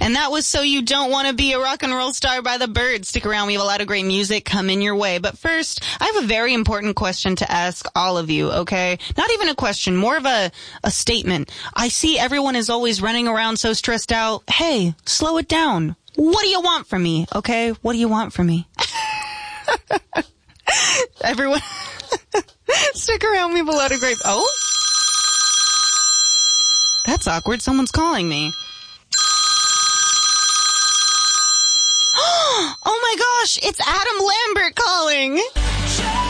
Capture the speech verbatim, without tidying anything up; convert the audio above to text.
And that was So You Don't Want to Be a Rock and Roll Star by The Byrds. Stick around. We have a lot of great music coming your way. But first, I have a very important question to ask all of you, okay? Not even a question, more of a, a statement. I see everyone is always running around so stressed out. Hey, slow it down. What do you want from me, okay? What do you want from me? Everyone, stick around. We have a lot of great... Oh? That's awkward. Someone's calling me. Oh my gosh, it's Adam Lambert calling.